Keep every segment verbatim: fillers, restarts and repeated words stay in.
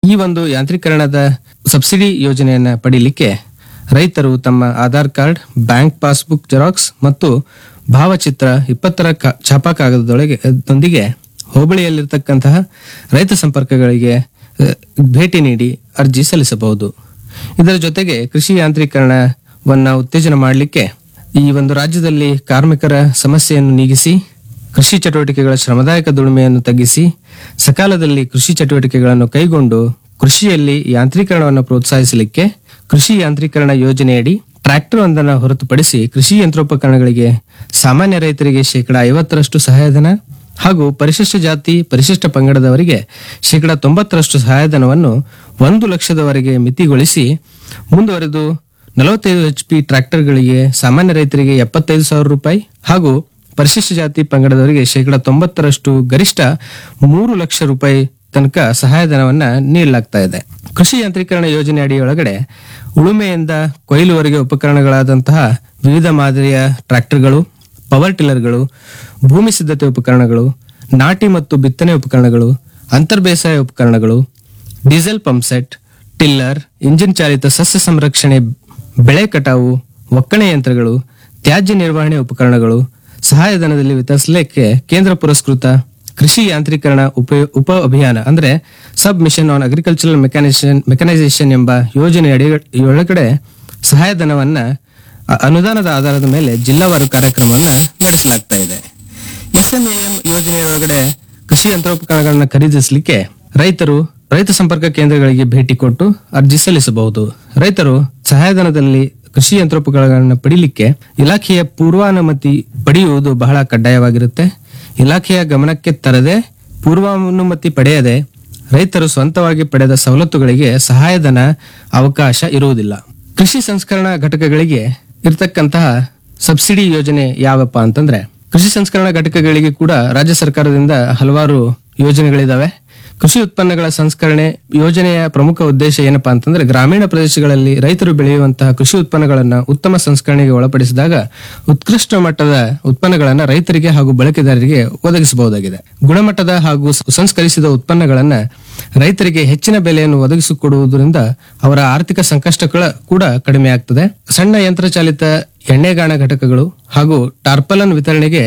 ಈ ಒಂದು ಯಾಂತ್ರೀಕರಣದ ಸಬ್ಸಿಡಿ ಯೋಜನೆಯನ್ನ ಪಡೀಲಿಕ್ಕೆ ರೈತರು ತಮ್ಮ Aadhaar card, bank passbook xerox ಮತ್ತು ಭಾವಚಿತ್ರ ಇಪ್ಪತ್ತರ ಕಾ- ಛಾಪಾ ಕಾಗದದೊಳಗೆ ದೊಂದಿಗೆ ಹೋಬಳಿಯಲ್ಲಿರ್ತಕ್ಕಂತಹ ರೈತ ಸಂಪರ್ಕಗಳಿಗೆ ಅಹ್, ಭೇಟಿ ನೀಡಿ ಅರ್ಜಿ ಸಲ್ಲಿಸಬಹುದು. ಇದರ ಜೊತೆಗೆ ಕೃಷಿ ಯಾಂತ್ರೀಕರಣವನ್ನ ಉತ್ತೇಜನ ಮಾಡಲಿಕ್ಕೆ ಈ ಒಂದು ರಾಜ್ಯದಲ್ಲಿ ಕಾರ್ಮಿಕರ ಸಮಸ್ಯೆಯನ್ನು ನೀಗಿಸಿ ಕೃಷಿ ಚಟುವಟಿಕೆಗಳ ಶ್ರಮದಾಯಕ ದುಡಿಮೆಯನ್ನು ತಗ್ಗಿಸಿ ಸಕಾಲದಲ್ಲಿ ಕೃಷಿ ಚಟುವಟಿಕೆಗಳನ್ನು ಕೈಗೊಂಡು ಕೃಷಿಯಲ್ಲಿ ಯಾಂತ್ರೀಕರಣವನ್ನು ಪ್ರೋತ್ಸಾಹಿಸಲಿಕ್ಕೆ ಕೃಷಿ ಯಾಂತ್ರೀಕರಣ ಯೋಜನೆಯಡಿ ಟ್ರ್ಯಾಕ್ಟರ್ ಒಂದನ್ನು ಹೊರತುಪಡಿಸಿ ಕೃಷಿ ಯಂತ್ರೋಪಕರಣಗಳಿಗೆ ಸಾಮಾನ್ಯ ರೈತರಿಗೆ ಶೇಕಡ ಐವತ್ತರಷ್ಟು ಸಹಾಯಧನ ಹಾಗೂ ಪರಿಶಿಷ್ಟ ಜಾತಿ ಪರಿಶಿಷ್ಟ ಪಂಗಡದವರಿಗೆ ಶೇಕಡ ತೊಂಬತ್ತರಷ್ಟು ಸಹಾಯಧನವನ್ನು ಒಂದು ಲಕ್ಷದವರೆಗೆ ಮಿತಿಗೊಳಿಸಿ ಮುಂದುವರೆದು ನಲವತ್ತೈದು ಎಚ್ ಪಿ ಟ್ರ್ಯಾಕ್ಟರ್ಗಳಿಗೆ ಸಾಮಾನ್ಯ ರೈತರಿಗೆ ಎಪ್ಪತ್ತೈದು ಸಾವಿರ ರೂಪಾಯಿ ಹಾಗೂ ಪರಿಶಿಷ್ಟ ಜಾತಿ ಪಂಗಡದವರಿಗೆ ಶೇಕಡ ತೊಂಬತ್ತರಷ್ಟು ಗರಿಷ್ಠ ಮೂರು ಲಕ್ಷ ರೂಪಾಯಿ ತನಕ ಸಹಾಯಧನವನ್ನ ನೀಡಲಾಗ್ತಾ ಇದೆ. ಕೃಷಿ ಯಾಂತ್ರೀಕರಣ ಯೋಜನೆ ಅಡಿಯೊಳಗಡೆ ಉಳುಮೆಯಿಂದ ಕೊಯ್ಲುವರೆಗೆ ಉಪಕರಣಗಳಾದಂತಹ ವಿವಿಧ ಮಾದರಿಯ ಟ್ರ್ಯಾಕ್ಟರ್ಗಳು, ಪವರ್ ಟಿಲ್ಲರ್ಗಳು, ಭೂಮಿ ಸಿದ್ಧತೆ ಉಪಕರಣಗಳು, ನಾಟಿ ಮತ್ತು ಬಿತ್ತನೆ ಉಪಕರಣಗಳು, ಅಂತರ್ ಬೇಸಾಯ ಉಪಕರಣಗಳು, diesel pump set, tiller, engine ಚಾಲಿತ ಸಸ್ಯ ಸಂರಕ್ಷಣೆ, ಬೆಳೆ ಕಟಾವು, ಒಕ್ಕಣೆ ಯಂತ್ರಗಳು, ತ್ಯಾಜ್ಯ ನಿರ್ವಹಣೆ ಉಪಕರಣಗಳು ಸಹಾಯಧನದಲ್ಲಿ ವಿತರಿಸಲಿಕ್ಕೆ ಕೇಂದ್ರ ಪುರಸ್ಕೃತ ಕೃಷಿ ಯಾಂತ್ರೀಕರಣ ಉಪ ಉಪ ಅಭಿಯಾನ ಅಂದ್ರೆ ಸಬ್ ಮಿಷನ್ ಆನ್ ಅಗ್ರಿಕಲ್ಚರಲ್ ಮೆಕ್ಯಾನಿಸೇಷನ್ ಮೆಕನೈಸೇಷನ್ ಎಂಬ ಯೋಜನೆ ಅಡಿಯೊಳಗಡೆ ಸಹಾಯಧನವನ್ನ ಅ- ಅನುದಾನದ ಆಧಾರದ ಮೇಲೆ ಜಿಲ್ಲಾವಾರು ಕಾರ್ಯಕ್ರಮವನ್ನ ನಡೆಸಲಾಗ್ತಾ ಇದೆ. ಎಸ್ ಎಂ ಎ ಎಂ ಯೋಜನೆಯೊಳಗಡೆ ಕೃಷಿ ಯಂತ್ರೋಪಕರಣಗಳನ್ನ ಖರೀದಿಸಲಿಕ್ಕೆ ರೈತರು ರೈತ ಸಂಪರ್ಕ ಕೇಂದ್ರಗಳಿಗೆ ಭೇಟಿ ಕೊಟ್ಟು ಅರ್ಜಿ ಸಲ್ಲಿಸಬಹುದು. ರೈತರು ಸಹಾಯಧನದಲ್ಲಿ ಕೃಷಿ ಯಂತ್ರೋಪಕರಣಗಳನ್ನು ಪಡೀಲಿಕ್ಕೆ ಇಲಾಖೆಯ ಪೂರ್ವಾನುಮತಿ ಪಡೆಯುವುದು ಬಹಳ ಕಡ್ಡಾಯವಾಗಿರುತ್ತೆ. ಇಲಾಖೆಯ ಗಮನಕ್ಕೆ ತರದೆ ಪೂರ್ವಾನುಮತಿ ಪಡೆಯದೆ ರೈತರು ಸ್ವಂತವಾಗಿ ಪಡೆದ ಸವಲತ್ತುಗಳಿಗೆ ಸಹಾಯಧನ ಅವಕಾಶ ಇರುವುದಿಲ್ಲ. ಕೃಷಿ ಸಂಸ್ಕರಣಾ ಘಟಕಗಳಿಗೆ ಇರತಕ್ಕಂತಹ ಸಬ್ಸಿಡಿ ಯೋಜನೆ ಯಾವಪ್ಪ ಅಂತಂದ್ರೆ ಕೃಷಿ ಸಂಸ್ಕರಣಾ ಘಟಕಗಳಿಗೆ ಕೂಡ ರಾಜ್ಯ ಸರ್ಕಾರದಿಂದ ಹಲವಾರು ಯೋಜನೆಗಳಿದಾವೆ. ಕೃಷಿ ಉತ್ಪನ್ನಗಳ ಸಂಸ್ಕರಣೆ ಯೋಜನೆಯ ಪ್ರಮುಖ ಉದ್ದೇಶ ಏನಪ್ಪಾ ಅಂತಂದ್ರೆ ಗ್ರಾಮೀಣ ಪ್ರದೇಶಗಳಲ್ಲಿ ರೈತರು ಬೆಳೆಯುವಂತಹ ಕೃಷಿ ಉತ್ಪನ್ನಗಳನ್ನ ಉತ್ತಮ ಸಂಸ್ಕರಣೆಗೆ ಒಳಪಡಿಸಿದಾಗ ಉತ್ಕೃಷ್ಟ ಮಟ್ಟದ ಉತ್ಪನ್ನಗಳನ್ನ ರೈತರಿಗೆ ಹಾಗೂ ಬಳಕೆದಾರರಿಗೆ ಒದಗಿಸಬಹುದಾಗಿದೆ. ಗುಣಮಟ್ಟದ ಹಾಗೂ ಸಂಸ್ಕರಿಸಿದ ಉತ್ಪನ್ನಗಳನ್ನ ರೈತರಿಗೆ ಹೆಚ್ಚಿನ ಬೆಲೆಯನ್ನು ಒದಗಿಸಿಕೊಡುವುದರಿಂದ ಅವರ ಆರ್ಥಿಕ ಸಂಕಷ್ಟಗಳ ಕೂಡ ಕಡಿಮೆ ಆಗ್ತದೆ. ಸಣ್ಣ ಯಂತ್ರಚಾಲಿತ ಎಣ್ಣೆಗಾಣ ಘಟಕಗಳು ಹಾಗೂ ಟಾರ್ಪಲನ್ ವಿತರಣೆಗೆ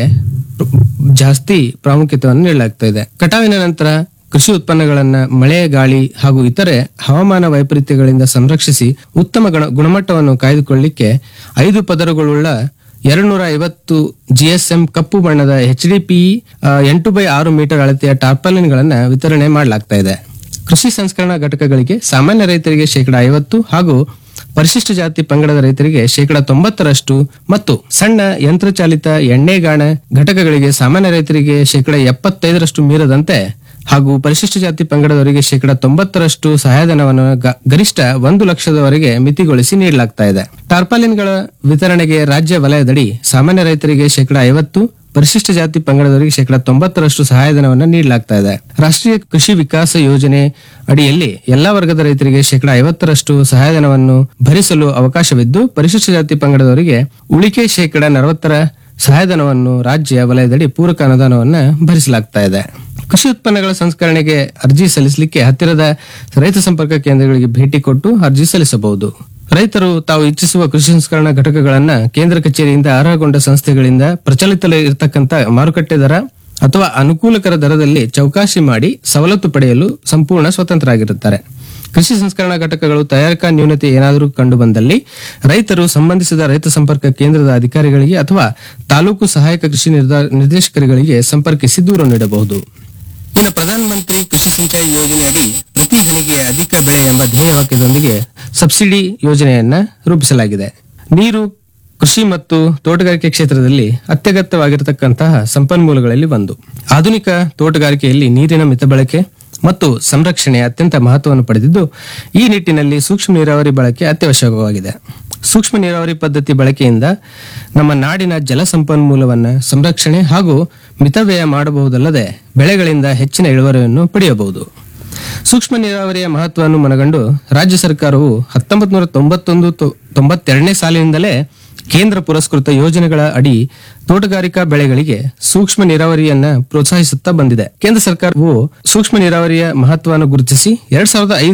ಜಾಸ್ತಿ ಪ್ರಾಮುಖ್ಯತೆಯನ್ನು ನೀಡಲಾಗ್ತಾ ಇದೆ. ಕಟಾವಿನ ನಂತರ ಕೃಷಿ ಉತ್ಪನ್ನಗಳನ್ನ ಮಳೆ, ಗಾಳಿ ಹಾಗೂ ಇತರೆ ಹವಾಮಾನ ವೈಪರೀತ್ಯಗಳಿಂದ ಸಂರಕ್ಷಿಸಿ ಉತ್ತಮ ಗುಣ ಗುಣಮಟ್ಟವನ್ನು ಕಾಯ್ದುಕೊಳ್ಳಲಿಕ್ಕೆ ಐದು ಪದರುಗಳುಳ್ಳ ಎರಡ್ನೂರ ಐವತ್ತು ಜಿಎಸ್ಎಂ ಕಪ್ಪು ಬಣ್ಣದ ಎಚ್ ಡಿ ಪಿ ಎಂಟು ಬೈ ಆರು ಮೀಟರ್ ಅಳತೆಯ ಟಾರ್ಪಾಲಿನ್ ಗಳನ್ನ ವಿತರಣೆ ಮಾಡಲಾಗ್ತಾ ಇದೆ. ಕೃಷಿ ಸಂಸ್ಕರಣಾ ಘಟಕಗಳಿಗೆ ಸಾಮಾನ್ಯ ರೈತರಿಗೆ ಶೇಕಡ ಐವತ್ತು ಹಾಗೂ ಪರಿಶಿಷ್ಟ ಜಾತಿ ಪಂಗಡದ ರೈತರಿಗೆ ಶೇಕಡ ತೊಂಬತ್ತರಷ್ಟು ಮತ್ತು ಸಣ್ಣ ಯಂತ್ರಚಾಲಿತ ಎಣ್ಣೆಗಾಣ ಘಟಕಗಳಿಗೆ ಸಾಮಾನ್ಯ ರೈತರಿಗೆ ಶೇಕಡ ಎಪ್ಪತ್ತೈದರಷ್ಟು ಮೀರದಂತೆ ಹಾಗೂ ಪರಿಶಿಷ್ಟ ಜಾತಿ ಪಂಗಡದವರಿಗೆ ಶೇಕಡ ತೊಂಬತ್ತರಷ್ಟು ಸಹಾಯಧನವನ್ನು ಗ- ಗರಿಷ್ಠ ಒಂದು ಲಕ್ಷದವರೆಗೆ ಮಿತಿಗೊಳಿಸಿ ನೀಡಲಾಗ್ತಾ ಇದೆ. ಟಾರ್ಪಾಲಿನ್ಗಳ ವಿತರಣೆಗೆ ರಾಜ್ಯ ವಲಯದಡಿ ಸಾಮಾನ್ಯ ರೈತರಿಗೆ ಶೇಕಡ ಐವತ್ತು, ಪರಿಶಿಷ್ಟ ಜಾತಿ ಪಂಗಡದವರಿಗೆ ಶೇಕಡ ತೊಂಬತ್ತರಷ್ಟು ಸಹಾಯಧನವನ್ನು ನೀಡಲಾಗ್ತಾ ಇದೆ. ರಾಷ್ಟ್ರೀಯ ಕೃಷಿ ವಿಕಾಸ ಯೋಜನೆ ಅಡಿಯಲ್ಲಿ ಎಲ್ಲಾ ವರ್ಗದ ರೈತರಿಗೆ ಶೇಕಡ ಐವತ್ತರಷ್ಟು ಸಹಾಯಧನವನ್ನು ಭರಿಸಲು ಅವಕಾಶವಿದ್ದು, ಪರಿಶಿಷ್ಟ ಜಾತಿ ಪಂಗಡದವರಿಗೆ ಉಳಿಕೆ ಶೇಕಡ ನಲವತ್ತರ ಸಹಾಯಧನವನ್ನು ರಾಜ್ಯ ವಲಯದಡಿ ಪೂರಕ ಅನುದಾನವನ್ನು ಭರಿಸಲಾಗ್ತಾ ಇದೆ. ಕೃಷಿ ಉತ್ಪನ್ನಗಳ ಸಂಸ್ಕರಣೆಗೆ ಅರ್ಜಿ ಸಲ್ಲಿಸಲಿಕ್ಕೆ ಹತ್ತಿರದ ರೈತ ಸಂಪರ್ಕ ಕೇಂದ್ರಗಳಿಗೆ ಭೇಟಿ ಕೊಟ್ಟು ಅರ್ಜಿ ಸಲ್ಲಿಸಬಹುದು. ರೈತರು ತಾವು ಇಚ್ಛಿಸುವ ಕೃಷಿ ಸಂಸ್ಕರಣಾ ಘಟಕಗಳನ್ನ ಕೇಂದ್ರ ಕಚೇರಿಯಿಂದ ಅರ್ಹಗೊಂಡ ಸಂಸ್ಥೆಗಳಿಂದ ಪ್ರಚಲಿತದಲ್ಲಿ ಇರತಕ್ಕಂತ ಮಾರುಕಟ್ಟೆ ದರ ಅಥವಾ ಅನುಕೂಲಕರ ದರದಲ್ಲಿ ಚೌಕಾಶಿ ಮಾಡಿ ಸವಲತ್ತು ಪಡೆಯಲು ಸಂಪೂರ್ಣ ಸ್ವತಂತ್ರರಾಗಿರುತ್ತಾರೆ. ಕೃಷಿ ಸಂಸ್ಕರಣಾ ಘಟಕಗಳು ತಯಾರಿಕಾ ನ್ಯೂನತೆ ಏನಾದರೂ ಕಂಡು ಬಂದಲ್ಲಿ ರೈತರು ಸಂಬಂಧಿಸಿದ ರೈತ ಸಂಪರ್ಕ ಕೇಂದ್ರದ ಅಧಿಕಾರಿಗಳಿಗೆ ಅಥವಾ ತಾಲೂಕು ಸಹಾಯಕ ಕೃಷಿ ನಿರ್ದ- ನಿರ್ದೇಶಕರುಗಳಿಗೆ ಸಂಪರ್ಕಿಸಿ ದೂರು ನೀಡಬಹುದು. ಇನ್ನು ಪ್ರಧಾನ ಮಂತ್ರಿ ಕೃಷಿ ಸಿಂಚಾಯಿ ಯೋಜನೆಯಡಿ ಪ್ರತಿ ಹನಿಗೆ ಅಧಿಕ ಬೆಳೆ ಎಂಬ ಧ್ಯೇಯವಾಕ್ಯದೊಂದಿಗೆ ಸಬ್ಸಿಡಿ ಯೋಜನೆಯನ್ನ ರೂಪಿಸಲಾಗಿದೆ. ನೀರು ಕೃಷಿ ಮತ್ತು ತೋಟಗಾರಿಕೆ ಕ್ಷೇತ್ರದಲ್ಲಿ ಅತ್ಯಗತ್ಯವಾಗಿರತಕ್ಕಂತಹ ಸಂಪನ್ಮೂಲಗಳಲ್ಲಿ ಒಂದು. ಆಧುನಿಕ ತೋಟಗಾರಿಕೆಯಲ್ಲಿ ನೀರಿನ ಮಿತ ಬಳಕೆ ಮತ್ತು ಸಂರಕ್ಷಣೆ ಅತ್ಯಂತ ಮಹತ್ವವನ್ನು ಪಡೆದಿದ್ದು, ಈ ನಿಟ್ಟಿನಲ್ಲಿ ಸೂಕ್ಷ್ಮ ನೀರಾವರಿ ಬಳಕೆ ಅತ್ಯವಶ್ಯಕವಾಗಿದೆ. ಸೂಕ್ಷ್ಮ ನೀರಾವರಿ ಪದ್ಧತಿ ಬಳಕೆಯಿಂದ ನಮ್ಮ ನಾಡಿನ ಜಲ ಸಂಪನ್ಮೂಲವನ್ನು ಸಂರಕ್ಷಣೆ ಹಾಗೂ ಮಿತವ್ಯಯ ಮಾಡಬಹುದಲ್ಲದೆ ಬೆಳೆಗಳಿಂದ ಹೆಚ್ಚಿನ ಇಳುವರಿಯನ್ನು ಪಡೆಯಬಹುದು. ಸೂಕ್ಷ್ಮ ನೀರಾವರಿಯ ಮಹತ್ವವನ್ನು ಮನಗಂಡು ರಾಜ್ಯ ಸರ್ಕಾರವು ಹತ್ತೊಂಬತ್ ನೂರ ತೊಂಬತ್ತೊಂದು ತೊಂಬತ್ತೆರಡನೇ ಸಾಲಿನಿಂದಲೇ ಕೇಂದ್ರ ಪುರಸ್ಕೃತ ಯೋಜನೆಗಳ ಅಡಿ ತೋಟಗಾರಿಕಾ ಬೆಳೆಗಳಿಗೆ ಸೂಕ್ಷ್ಮ ನೀರಾವರಿಯನ್ನ ಪ್ರೋತ್ಸಾಹಿಸುತ್ತಾ ಬಂದಿದೆ. ಕೇಂದ್ರ ಸರ್ಕಾರವು ಸೂಕ್ಷ್ಮ ನೀರಾವರಿಯ ಮಹತ್ವವನ್ನು ಗುರುತಿಸಿ ಎರಡ್ ಸಾವಿರದ